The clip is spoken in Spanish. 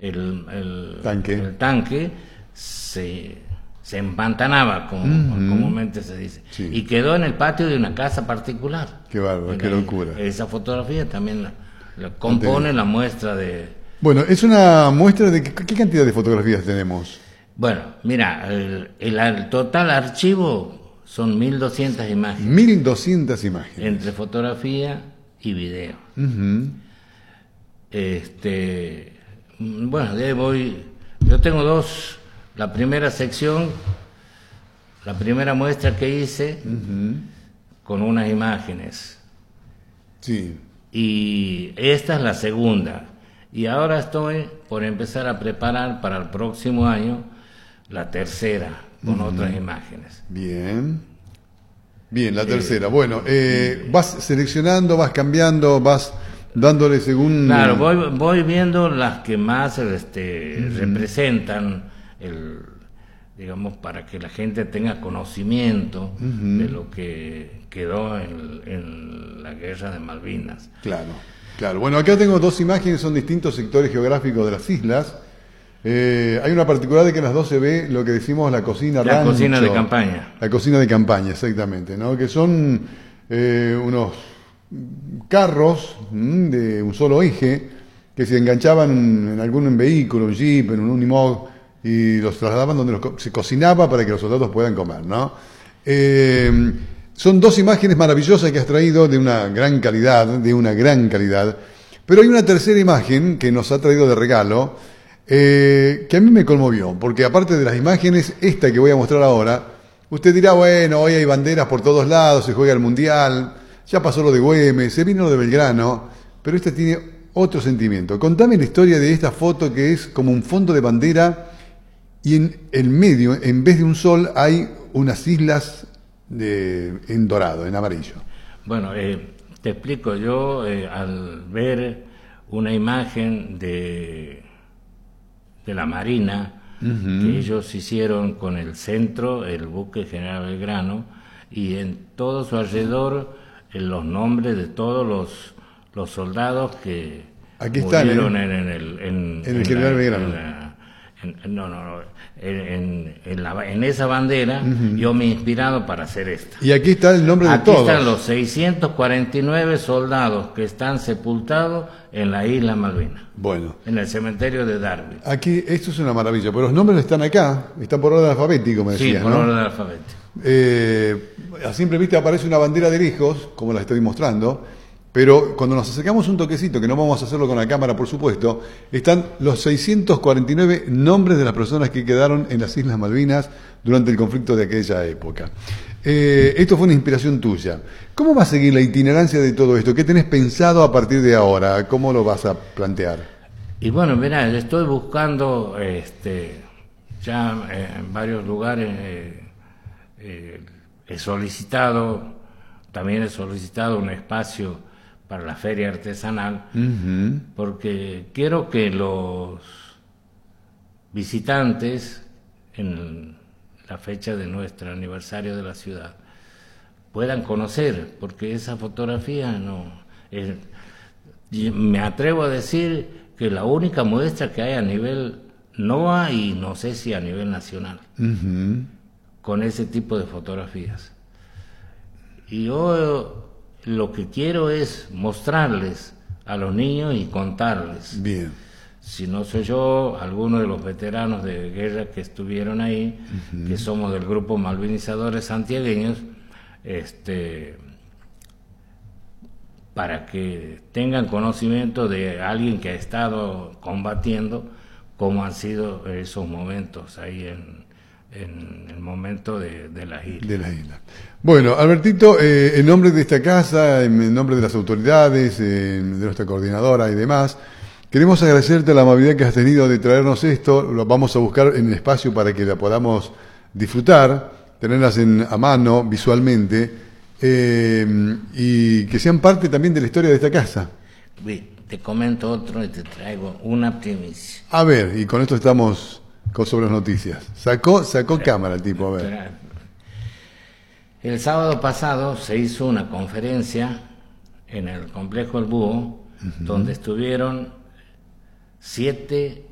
el tanque se empantanaba, como comúnmente se dice, sí. Y quedó en el patio de una casa particular. Qué bárbaro, qué locura. Esa fotografía también la compone la muestra de... Bueno, es una muestra de... ¿Qué cantidad de fotografías tenemos? Bueno, mira, el total archivo son 1.200 imágenes. 1.200 imágenes. Entre fotografía y video. Bueno, de ahí voy... Yo tengo dos... La primera sección, la primera muestra que hice, con unas imágenes. Sí. Y esta es la segunda. Y ahora estoy por empezar a preparar para el próximo año la tercera, con otras imágenes. Bien. Bien, la tercera. Bueno, vas seleccionando, vas cambiando, vas dándole según... Claro, voy viendo las que más representan digamos, para que la gente tenga conocimiento de lo que quedó en la guerra de Malvinas. Claro, claro. Bueno, acá tengo dos imágenes, son distintos sectores geográficos de las islas. Hay una particularidad de que en las dos se ve lo que decimos la cocina rancho. La cocina de campaña. La cocina de campaña, exactamente, ¿no? Que son unos carros de un solo eje que se enganchaban en algún vehículo, un jeep, en un unimog, y los trasladaban donde se cocinaba para que los soldados puedan comer, ¿no? Son dos imágenes maravillosas que has traído de una gran calidad, pero hay una tercera imagen que nos ha traído de regalo, que a mí me conmovió, porque aparte de las imágenes, esta que voy a mostrar ahora, usted dirá, bueno, hoy hay banderas por todos lados, se juega el Mundial, ya pasó lo de Güemes, se vino lo de Belgrano, pero esta tiene otro sentimiento. Contame la historia de esta foto que es como un fondo de bandera y en el medio, en vez de un sol, hay unas islas en dorado, en amarillo. Bueno, te explico. Yo, al ver una imagen de la Marina, que ellos hicieron con el centro, el buque General Belgrano, y en todo su alrededor, los nombres de todos los soldados que aquí murieron en el General Belgrano. En esa bandera, yo me he inspirado para hacer esta. Y aquí está el nombre de todos. Aquí están los 649 soldados que están sepultados en la isla Malvinas. Bueno. En el cementerio de Darwin. Aquí, esto es una maravilla, pero los nombres están acá, están por orden alfabético, me decías, sí, por orden alfabético. A simple vista aparece una bandera de lejos, como la estoy mostrando, pero cuando nos acercamos un toquecito, que no vamos a hacerlo con la cámara, por supuesto, están los 649 nombres de las personas que quedaron en las Islas Malvinas durante el conflicto de aquella época. Esto fue una inspiración tuya. ¿Cómo va a seguir la itinerancia de todo esto? ¿Qué tenés pensado a partir de ahora? ¿Cómo lo vas a plantear? Y bueno, mirá, estoy buscando ya en varios lugares, también he solicitado un espacio para la feria artesanal, porque quiero que los visitantes, en la fecha de nuestro aniversario de la ciudad, puedan conocer, porque esa fotografía me atrevo a decir que la única muestra que hay a nivel NOA y no sé si a nivel nacional, con ese tipo de fotografías. Y yo lo que quiero es mostrarles a los niños y contarles. Bien. Si no soy yo, alguno de los veteranos de guerra que estuvieron ahí, que somos del grupo Malvinizadores Santiagueños, para que tengan conocimiento de alguien que ha estado combatiendo, cómo han sido esos momentos ahí en el momento de las islas. De las islas. Bueno, Albertito, en nombre de esta casa, en nombre de las autoridades, de nuestra coordinadora y demás, queremos agradecerte la amabilidad que has tenido de traernos esto. Lo vamos a buscar en el espacio para que la podamos disfrutar, tenerlas a mano visualmente, y que sean parte también de la historia de esta casa. Te comento otro y te traigo una primicia. A ver, y con esto estamos sobre las noticias. Sacó cámara el tipo, a ver. El sábado pasado se hizo una conferencia en el complejo El Búho, donde estuvieron 7